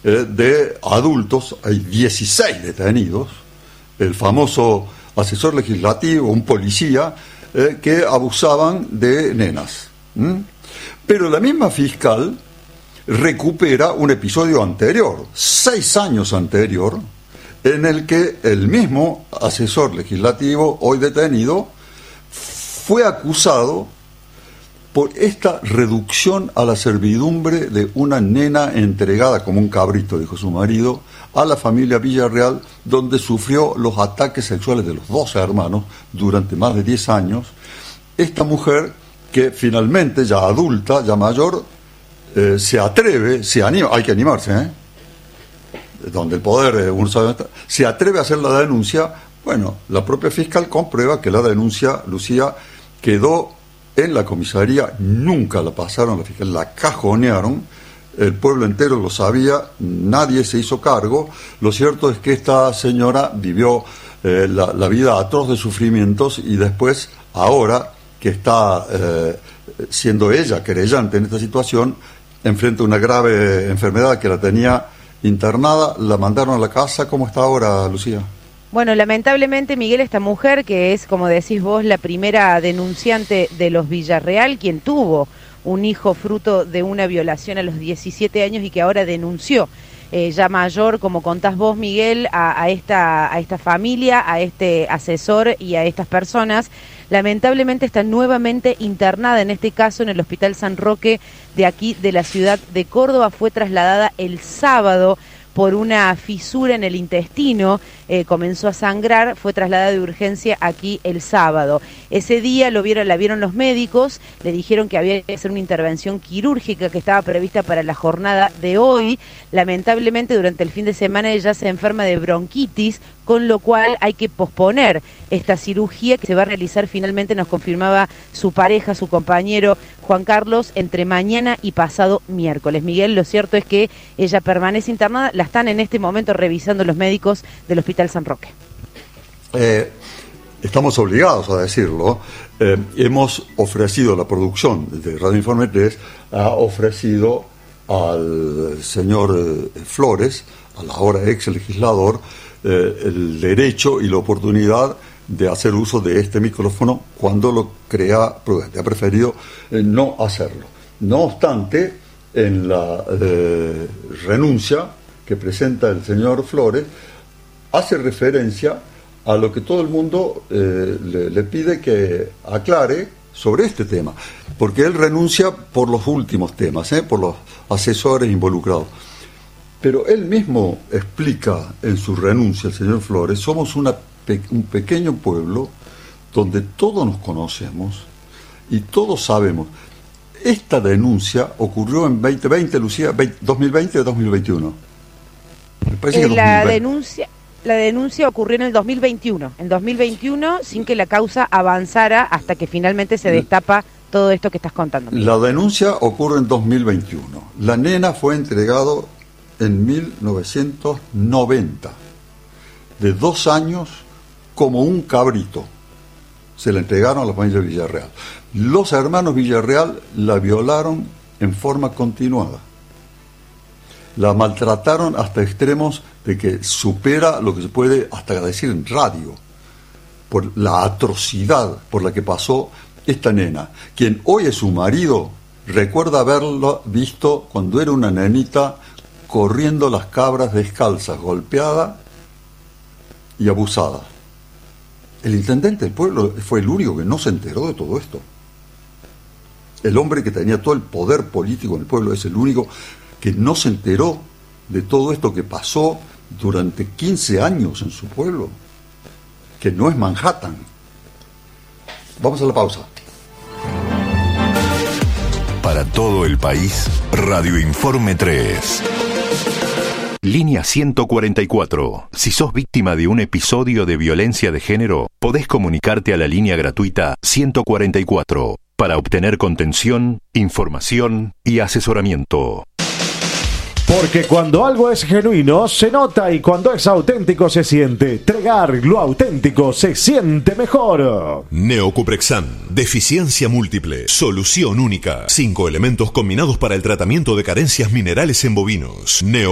de adultos, hay 16 detenidos, el famoso asesor legislativo, un policía, que abusaban de nenas. Pero la misma fiscal recupera un episodio anterior, 6 años anterior, en el que el mismo asesor legislativo, hoy detenido, fue acusado por esta reducción a la servidumbre de una nena entregada como un cabrito, dijo su marido, a la familia Villarreal, donde sufrió los ataques sexuales de los 2 hermanos durante más de 10 años. Esta mujer, que finalmente, ya adulta, ya mayor, se atreve, se anima, hay que animarse, donde el poder, uno sabe, se atreve a hacer la denuncia. Bueno, la propia fiscal comprueba que la denuncia, Lucía, quedó en la comisaría, nunca la pasaron a la fiscal, la cajonearon, el pueblo entero lo sabía, nadie se hizo cargo. Lo cierto es que esta señora vivió la vida atroz de sufrimientos, y después, ahora que está siendo ella querellante en esta situación, enfrenta una grave enfermedad que la tenía internada, la mandaron a la casa. ¿Cómo está ahora, Lucía? Bueno, lamentablemente, Miguel, esta mujer, que es, como decís vos, la primera denunciante de los Villarreal, quien tuvo un hijo fruto de una violación a los 17 años y que ahora denunció, ya mayor, como contás vos, Miguel, a esta familia, a este asesor y a estas personas, lamentablemente está nuevamente internada, en este caso en el Hospital San Roque de aquí de la ciudad de Córdoba. Fue trasladada el sábado por una fisura en el intestino, comenzó a sangrar, fue trasladada de urgencia aquí el sábado. Ese día la vieron los médicos, le dijeron que había que hacer una intervención quirúrgica que estaba prevista para la jornada de hoy. Lamentablemente, durante el fin de semana ella se enferma de bronquitis, con lo cual hay que posponer esta cirugía que se va a realizar finalmente, nos confirmaba su pareja, su compañero Juan Carlos, entre mañana y pasado miércoles. Miguel, lo cierto es que ella permanece internada, la están en este momento revisando los médicos del Hospital San Roque. Estamos obligados a decirlo. Hemos ofrecido, la producción de Radio Informe 3 ha ofrecido al señor Flores, al ahora ex legislador, el derecho y la oportunidad de hacer uso de este micrófono cuando lo crea prudente. Ha preferido no hacerlo. No obstante, en la renuncia que presenta el señor Flores, hace referencia a lo que todo el mundo le pide que aclare sobre este tema, porque él renuncia por los últimos temas, por los asesores involucrados. Pero él mismo explica en su renuncia, el señor Flores, somos un pequeño pueblo donde todos nos conocemos y todos sabemos. Esta denuncia ocurrió en 2020, Lucía, 2020 o 2021. Me parece que 2020. La denuncia ocurrió en el 2021. En 2021, sin que la causa avanzara hasta que finalmente se destapa todo esto que estás contando. La denuncia ocurre en 2021. La nena fue entregado en 1990, de 2 años, como un cabrito. Se la entregaron a la familia Villarreal. Los hermanos Villarreal la violaron en forma continuada. La maltrataron hasta extremos de que supera lo que se puede hasta decir en radio, por la atrocidad por la que pasó esta nena. Quien hoy es su marido recuerda haberlo visto cuando era una nenita corriendo las cabras descalzas, golpeada y abusada. El intendente del pueblo fue el único que no se enteró de todo esto. El hombre que tenía todo el poder político en el pueblo es el único que no se enteró de todo esto que pasó durante 15 años en su pueblo, que no es Manhattan. Vamos a la pausa. Para todo el país, Radio Informe 3. Línea 144. Si sos víctima de un episodio de violencia de género, podés comunicarte a la línea gratuita 144 para obtener contención, información y asesoramiento. Porque cuando algo es genuino, se nota, y cuando es auténtico, se siente. Tregar, lo auténtico, se siente mejor. Neocuprexan, deficiencia múltiple, solución única. 5 elementos combinados para el tratamiento de carencias minerales en bovinos.